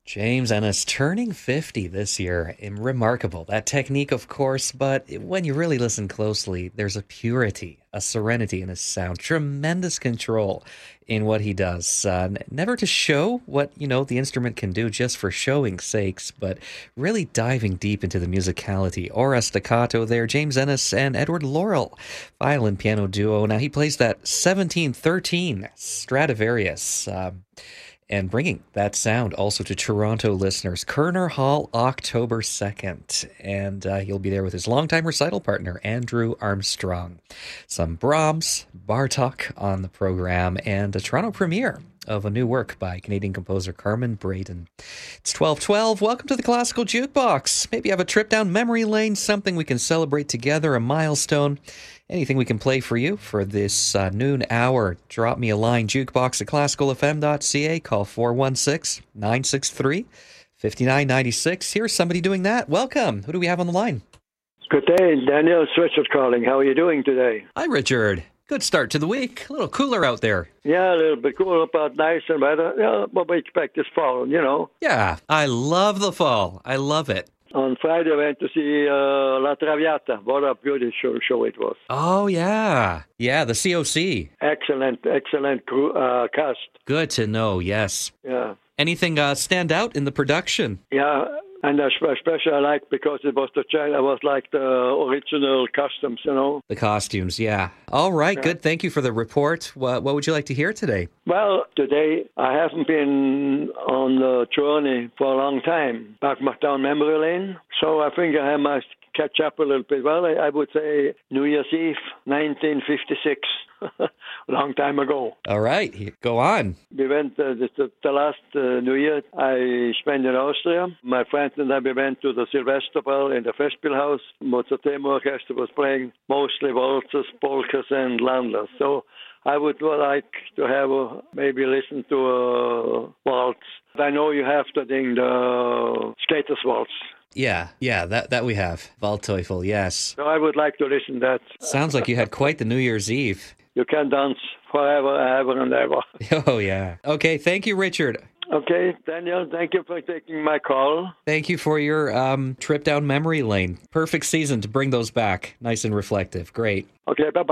James Ennis turning 50 this year. Remarkable. That technique, of course, but when you really listen closely, there's a purity, a serenity in his sound, tremendous control in what he does. Never to show what, the instrument can do just for showing's sakes, but really diving deep into the musicality. Aura staccato there, James Ennis and Edward Laurel, violin piano duo. Now he plays that 1713 Stradivarius. And bringing that sound also to Toronto listeners, Kerner Hall, October 2nd. And he'll be there with his longtime recital partner, Andrew Armstrong. Some Brahms, Bartok on the program, and a Toronto premiere of a new work by Canadian composer Carmen Braden. It's 12:12. Welcome to the Classical Jukebox. Maybe you have a trip down memory lane, something we can celebrate together, a milestone. Anything we can play for you for this noon hour. Drop me a line, jukebox@classicalfm.ca. Call 416-963-5996. Here's somebody doing that. Welcome. Who do we have on the line? Good day, Daniel. It's Richard calling. How are you doing today? Hi, Richard. Good start to the week. A little cooler out there. Yeah, a little bit cooler, but nice and weather. Yeah, what we expect this fall, Yeah, I love the fall. I love it. On Friday, I went to see La Traviata. What a beautiful show it was. Oh, yeah. Yeah, the COC. Excellent cast. Good to know, yes. Yeah. Anything stand out in the production? Yeah, and especially I like because it was like the original costumes, The costumes, yeah. All right, Good. Thank you for the report. What would you like to hear today? Well, today I haven't been on the journey for a long time, back down memory lane. So I think I must catch up a little bit. Well, I would say New Year's Eve, 1956. A long time ago. All right, go on. We went, the last New Year I spent in Austria. My friends and I, we went to the Sylvester Ball in the Festspielhaus. Mozarteum Orchestra was playing mostly waltzes, polkas, and landlers. So I would like to have maybe listen to a waltz. I know you have the Skaters Waltz. Yeah, that we have. Waldteufel, yes. So I would like to listen to that. Sounds like you had quite the New Year's Eve. You can dance forever, ever, and ever. Oh, yeah. Okay, thank you, Richard. Okay, Daniel, thank you for taking my call. Thank you for your trip down memory lane. Perfect season to bring those back. Nice and reflective. Great. Okay, bye-bye.